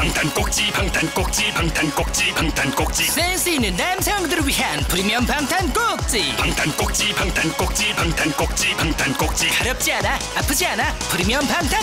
방탄꼭지 방탄꼭지 방탄꼭지 방탄꼭지. 센스 있는 남성들을 위한 프리미엄 방탄꼭지. 방탄꼭지 방탄꼭지 방탄꼭지 방탄꼭지. 가렵지 않아, 아프지 않아. 프리미엄 방탄